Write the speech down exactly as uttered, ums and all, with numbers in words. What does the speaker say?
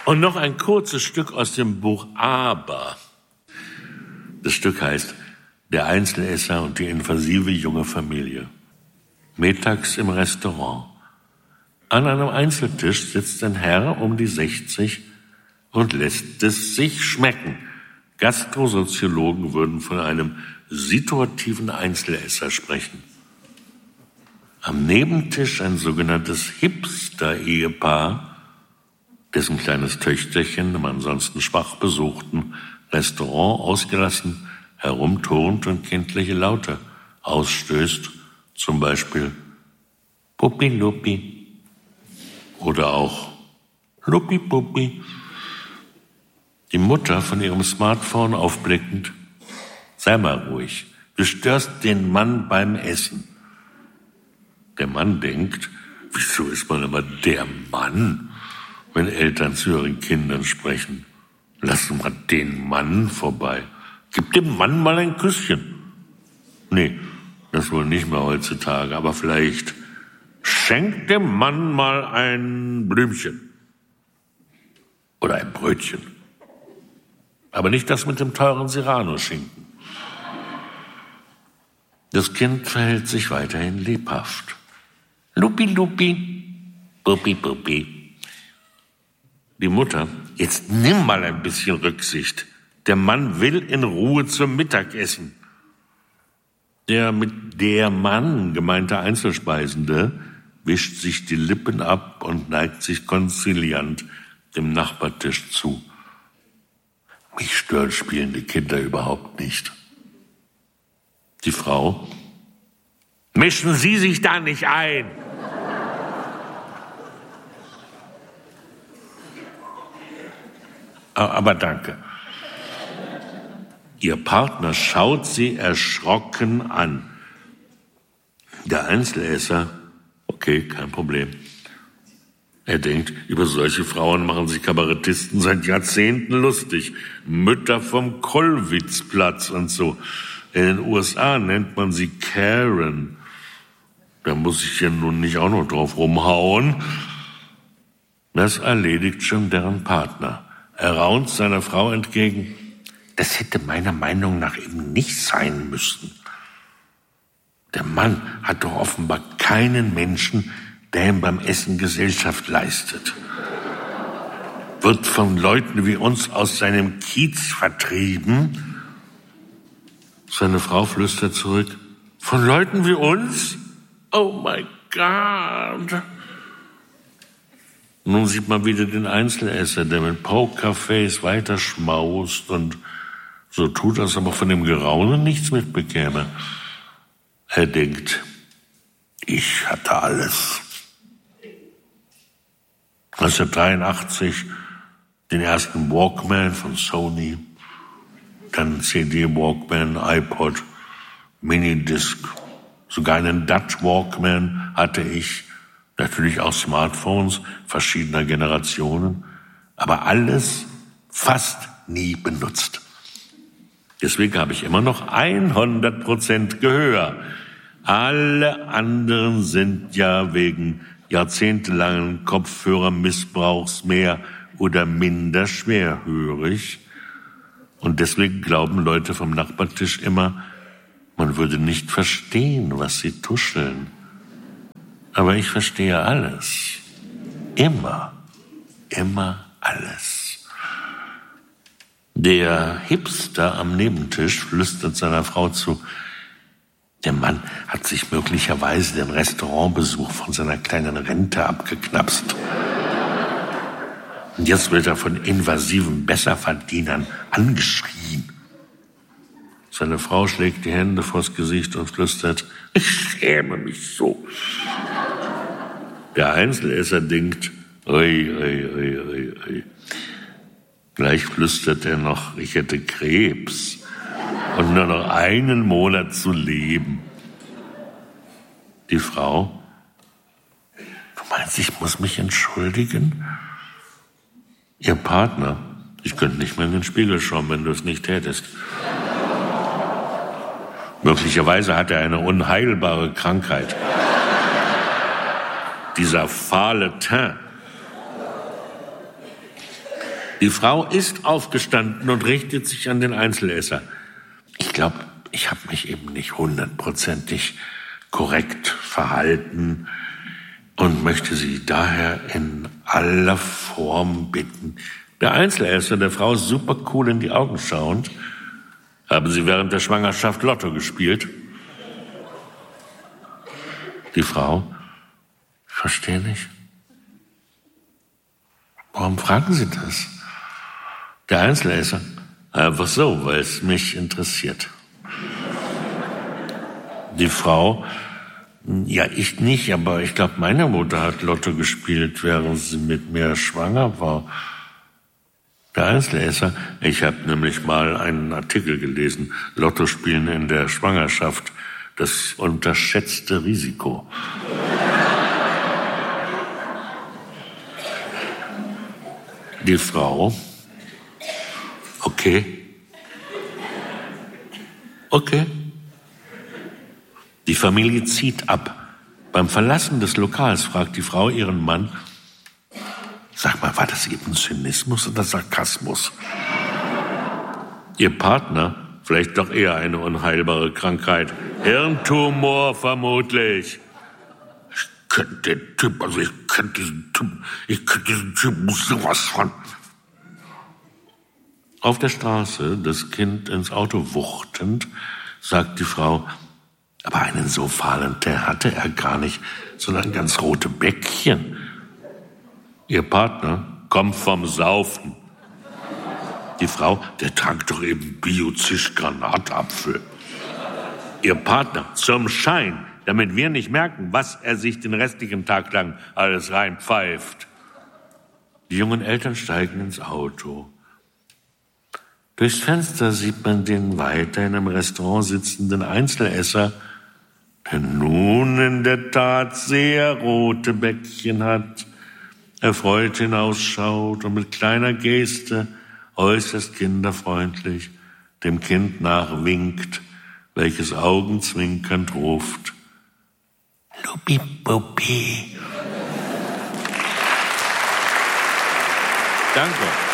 Und noch ein kurzes Stück aus dem Buch Aber. Das Stück heißt Der Einzelesser und die invasive junge Familie. Mittags im Restaurant. An einem Einzeltisch sitzt ein Herr um die sechzig und lässt es sich schmecken. Gastrosoziologen würden von einem situativen Einzelesser sprechen. Am Nebentisch ein sogenanntes Hipster-Ehepaar, dessen kleines Töchterchen im ansonsten schwach besuchten Restaurant ausgelassen herumturnt und kindliche Laute ausstößt, zum Beispiel Puppi Luppi oder auch Luppi Puppi. Die Mutter von ihrem Smartphone aufblickend: Sei mal ruhig, du störst den Mann beim Essen. Der Mann denkt: Wieso ist man immer der Mann, wenn Eltern zu ihren Kindern sprechen? Lass mal den Mann vorbei. Gib dem Mann mal ein Küsschen. Nee, das wohl nicht mehr heutzutage, aber vielleicht schenk dem Mann mal ein Blümchen oder ein Brötchen. Aber nicht das mit dem teuren Serrano-Schinken. Das Kind verhält sich weiterhin lebhaft. Lupi, Lupi, Puppi, Puppi. Die Mutter: Jetzt nimm mal ein bisschen Rücksicht. Der Mann will in Ruhe zum Mittagessen. Der mit der Mann gemeinte Einzelspeisende wischt sich die Lippen ab und neigt sich konziliant dem Nachbartisch zu. Mich stören spielende Kinder überhaupt nicht. Die Frau: Mischen Sie sich da nicht ein. Aber danke. Ihr Partner schaut sie erschrocken an. Der Einzelesser: Okay, kein Problem. Er denkt, über solche Frauen machen sich Kabarettisten seit Jahrzehnten lustig. Mütter vom Kollwitzplatz und so. In den U S A nennt man sie Karen. Da muss ich ja nun nicht auch noch drauf rumhauen. Das erledigt schon deren Partner. Er raunt seiner Frau entgegen: Das hätte meiner Meinung nach eben nicht sein müssen. Der Mann hat doch offenbar keinen Menschen, der ihm beim Essen Gesellschaft leistet. Wird von Leuten wie uns aus seinem Kiez vertrieben. Seine Frau flüstert zurück: Von Leuten wie uns? Oh mein Gott. Nun sieht man wieder den Einzelesser, der mit Pokerface weiter schmaust und so tut, als ob er von dem Geraunen nichts mitbekäme. Er denkt: Ich hatte alles. neunzehnhundertdreiundachtzig den ersten Walkman von Sony, dann C D Walkman, iPod, Minidisc, sogar einen Dutch Walkman hatte ich, natürlich auch Smartphones verschiedener Generationen, aber alles fast nie benutzt. Deswegen habe ich immer noch hundert Prozent Gehör. Alle anderen sind ja wegen jahrzehntelangen Kopfhörermissbrauchs mehr oder minder schwerhörig. Und deswegen glauben Leute vom Nachbartisch immer, man würde nicht verstehen, was sie tuscheln. Aber ich verstehe alles. Immer. Immer alles. Der Hipster am Nebentisch flüstert seiner Frau zu: Der Mann hat sich möglicherweise den Restaurantbesuch von seiner kleinen Rente abgeknapst. Und jetzt wird er von invasiven Besserverdienern angeschrien. Seine Frau schlägt die Hände vors Gesicht und flüstert: Ich schäme mich so. Der Einzelesser denkt: Ui, ui, ui, ui, ui. Gleich flüstert er noch, ich hätte Krebs und nur noch einen Monat zu leben. Die Frau: Du meinst, ich muss mich entschuldigen? Ihr Partner: Ich könnte nicht mehr in den Spiegel schauen, wenn du es nicht tätest. Möglicherweise hat er eine unheilbare Krankheit. Dieser fahle Teint. Die Frau ist aufgestanden und richtet sich an den Einzelesser. Ich glaube, ich habe mich eben nicht hundertprozentig korrekt verhalten und möchte Sie daher in aller Form bitten. Der Einzelesser der Frau super cool in die Augen schauend. Haben Sie während der Schwangerschaft Lotto gespielt? Die Frau, ich verstehe nicht. Warum fragen Sie das? Der Einzelesser, einfach so, weil es mich interessiert. Die Frau, ja, ich nicht, aber ich glaube, meine Mutter hat Lotto gespielt, während sie mit mir schwanger war. Der Einzelesser, ich habe nämlich mal einen Artikel gelesen, Lotto spielen in der Schwangerschaft, das unterschätzte Risiko. Die Frau, okay, okay. Die Familie zieht ab. Beim Verlassen des Lokals fragt die Frau ihren Mann, sag mal, war das eben Zynismus oder Sarkasmus? Ihr Partner, vielleicht doch eher eine unheilbare Krankheit, Hirntumor vermutlich. Ich könnte den Typ, also ich könnte diesen Typ, ich könnte diesen Typ sowas von. Auf der Straße, das Kind ins Auto wuchtend, sagt die Frau, aber einen so fahlen Tee hatte er gar nicht, sondern ganz rote Bäckchen. Ihr Partner kommt vom Saufen. Die Frau, der trank doch eben Bio-Zisch-Granatapfel. Ihr Partner, zum Schein, damit wir nicht merken, was er sich den restlichen Tag lang alles reinpfeift. Die jungen Eltern steigen ins Auto. Durchs Fenster sieht man den weiterhin im Restaurant sitzenden Einzelesser, der nun in der Tat sehr rote Bäckchen hat, erfreut hinausschaut und mit kleiner Geste äußerst kinderfreundlich dem Kind nachwinkt, welches augenzwinkernd ruft, Lupi-Pupi. Danke.